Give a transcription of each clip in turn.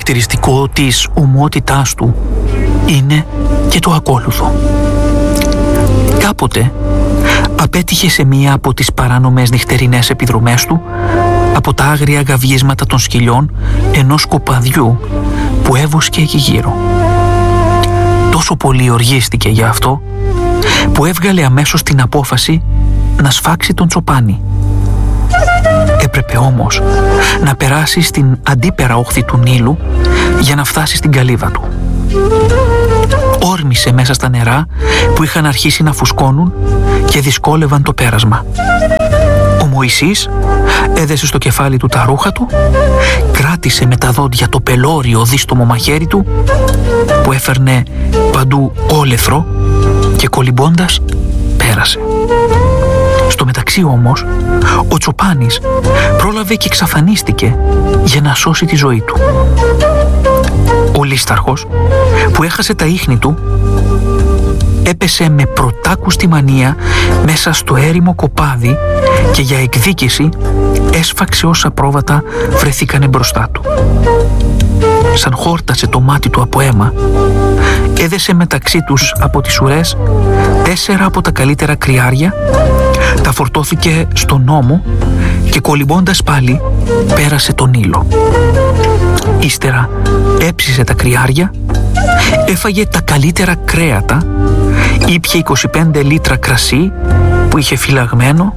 χαρακτηριστικό της ομότητάς του είναι και το ακόλουθο. Κάποτε απέτυχε σε μία από τις παράνομες νυχτερινές επιδρομές του από τα άγρια γαβγίσματα των σκυλιών ενός κοπαδιού που έβοσκε εκεί γύρω. Τόσο πολύ οργίστηκε για αυτό που έβγαλε αμέσως την απόφαση να σφάξει τον τσοπάνι. Έπρεπε όμως να περάσει στην αντίπερα όχθη του Νείλου για να φτάσει στην καλύβα του. Όρμησε μέσα στα νερά που είχαν αρχίσει να φουσκώνουν και δυσκόλευαν το πέρασμα. Ο Μωυσής έδεσε στο κεφάλι του τα ρούχα του, κράτησε με τα δόντια το πελώριο δίστομο μαχαίρι του που έφερνε παντού όλεθρο και κολυμπώντας πέρασε. Στο μεταξύ όμως, ο τσοπάνης πρόλαβε και εξαφανίστηκε για να σώσει τη ζωή του. Ο λίσταρχος, που έχασε τα ίχνη του, έπεσε με πρωτάκουστη μανία μέσα στο έρημο κοπάδι και για εκδίκηση έσφαξε όσα πρόβατα βρεθήκανε μπροστά του. Σαν χόρτασε το μάτι του από αίμα, έδεσε μεταξύ τους από τις ουρές 4 από τα καλύτερα κρυάρια, τα φορτώθηκε στον ώμο και κολυμπώντας πάλι πέρασε τον Νείλο. Ύστερα έψισε τα κρυάρια, έφαγε τα καλύτερα κρέατα, ήπιε 25 λίτρα κρασί που είχε φυλαγμένο,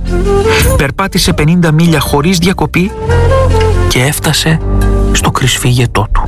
περπάτησε 50 μίλια χωρίς διακοπή και έφτασε στο κρυσφύγετό του.